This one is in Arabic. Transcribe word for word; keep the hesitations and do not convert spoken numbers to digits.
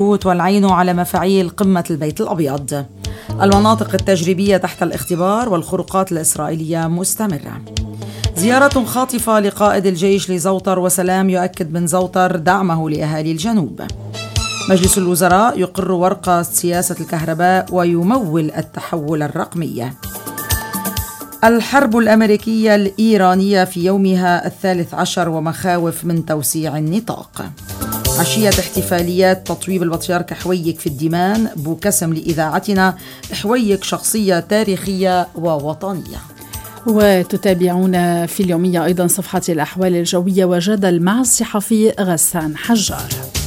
بيروت والعين على مفاعيل قمة البيت الأبيض. المناطق التجريبية تحت الاختبار والخروقات الإسرائيلية مستمرة. زيارة خاطفة لقائد الجيش لزوطر، وسلام يؤكد من زوطر دعمه لأهالي الجنوب. مجلس الوزراء يقر ورقة سياسة الكهرباء ويمول التحول الرقمي. الحرب الأمريكية الإيرانية في يومها الثالث عشر ومخاوف من توسيع النطاق. عشية احتفاليات تطويب البطريرك حويك في الديمان، بوكسم لإذاعتنا حويك شخصية تاريخية ووطنية. وتتابعون في اليومية أيضا صفحة الأحوال الجوية وجدل مع الصحفي غسان حجار.